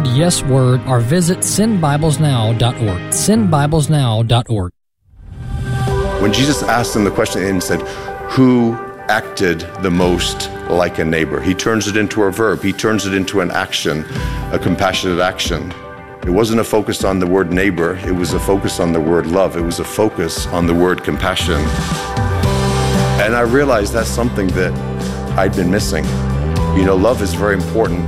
word yes word or visit sendbiblesnow.org. Sendbiblesnow.org. When Jesus asked them the question and said, who acted the most like a neighbor? He turns it into a verb. He turns it into an action, a compassionate action. It wasn't a focus on the word neighbor. It was a focus on the word love. It was a focus on the word compassion. And I realized that's something that I'd been missing. You know, love is very important.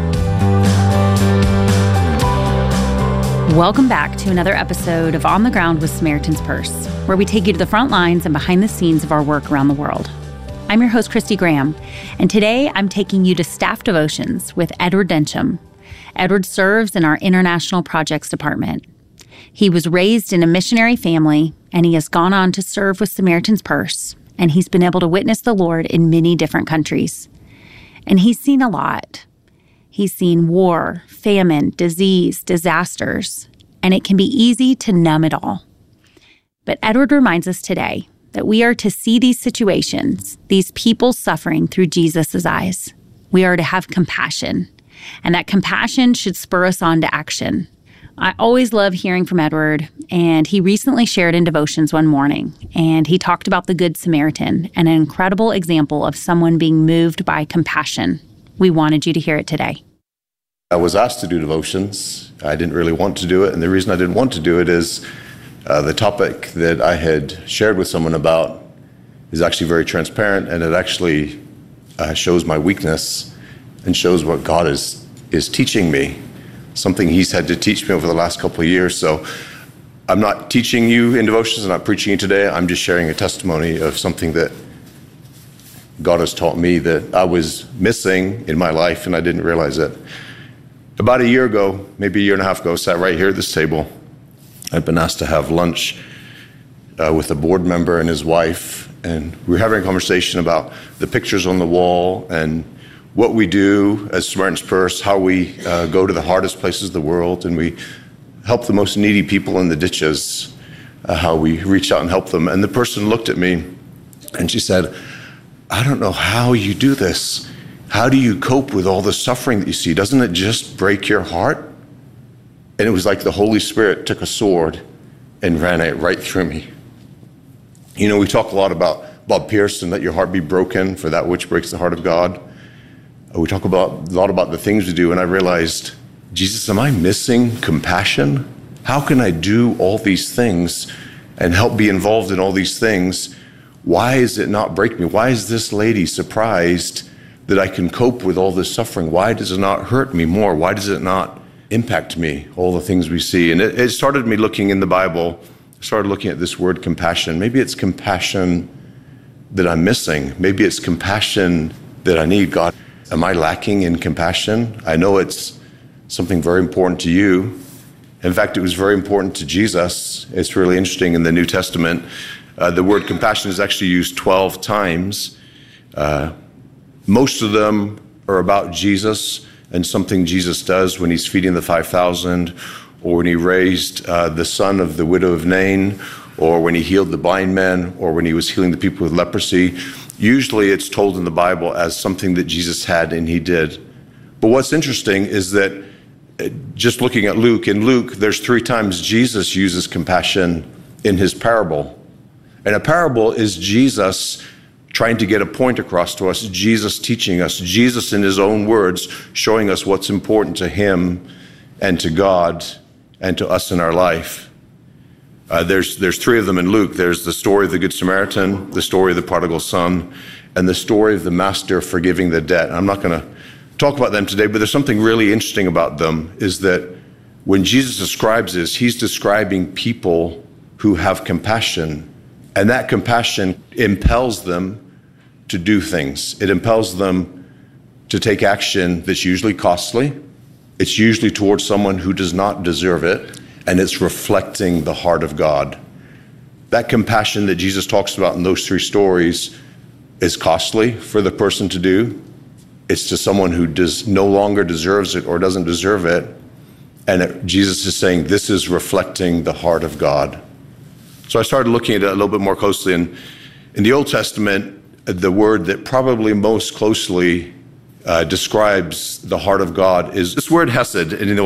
Welcome back to another episode of On the Ground with Samaritan's Purse, where we take you to the front lines and behind the scenes of our work around the world. I'm your host, Christy Graham, and today I'm taking you to Staff Devotions with Edward Densham. Edward serves in our International Projects Department. He was raised in a missionary family, and he has gone on to serve with Samaritan's Purse, and he's been able to witness the Lord in many different countries. And he's seen a lot. He's seen war, famine, disease, disasters, and it can be easy to numb it all. But Edward reminds us today that we are to see these situations, these people suffering through Jesus' eyes. We are to have compassion, and that compassion should spur us on to action. I always love hearing from Edward, and he recently shared in Devotions one morning, and he talked about the Good Samaritan, and an incredible example of someone being moved by compassion. We wanted you to hear it today. I was asked to do devotions. I didn't really want to do it, and the reason I didn't want to do it is the topic that I had shared with someone about is actually very transparent, and it actually shows my weakness and shows what God is teaching me, something He's had to teach me over the last couple of years. So I'm not teaching you in devotions, I'm not preaching you today. I'm just sharing a testimony of something that God has taught me that I was missing in my life, and I didn't realize it. About a year ago, maybe a year and a half ago, I sat right here at this table. I'd been asked to have lunch with a board member and his wife, and we were having a conversation about the pictures on the wall and what we do as Samaritan's Purse, how we go to the hardest places of the world, and we help the most needy people in the ditches, how we reach out and help them. And the person looked at me and she said, I don't know how you do this. How do you cope with all the suffering that you see? Doesn't it just break your heart? And it was like the Holy Spirit took a sword and ran it right through me. You know, we talk a lot about Bob Pearson, let your heart be broken for that which breaks the heart of God. We talk a lot about the things we do, and I realized, Jesus, am I missing compassion? How can I do all these things and help be involved in all these things? Why is it not break me? Why is this lady surprised that I can cope with all this suffering? Why does it not hurt me more? Why does it not impact me, all the things we see? And it started me looking in the Bible, started looking at this word compassion. Maybe it's compassion that I'm missing. Maybe it's compassion that I need. God, am I lacking in compassion? I know it's something very important to you. In fact, it was very important to Jesus. It's really interesting in the New Testament. The word compassion is actually used 12 times. Most of them are about Jesus and something Jesus does when he's feeding the 5,000, or when he raised the son of the widow of Nain, or when he healed the blind man, or when he was healing the people with leprosy. Usually it's told in the Bible as something that Jesus had and he did. But what's interesting is that just looking at Luke, in Luke, there's 3 times Jesus uses compassion in his parable. And a parable is Jesus trying to get a point across to us, Jesus teaching us, Jesus in his own words, showing us what's important to him and to God and to us in our life. There's 3 of them in Luke. There's the story of the Good Samaritan, the story of the prodigal son, and the story of the master forgiving the debt. I'm not going to talk about them today, but there's something really interesting about them, is that when Jesus describes this, he's describing people who have compassion, and that compassion impels them to do things. It impels them to take action that's usually costly. It's usually towards someone who does not deserve it, and it's reflecting the heart of God. That compassion that Jesus talks about in those 3 stories is costly for the person to do. It's to someone who no longer deserves it or doesn't deserve it. And Jesus is saying, this is reflecting the heart of God. So I started looking at it a little bit more closely. And in the Old Testament, the word that probably most closely describes the heart of God is this word hesed. And in the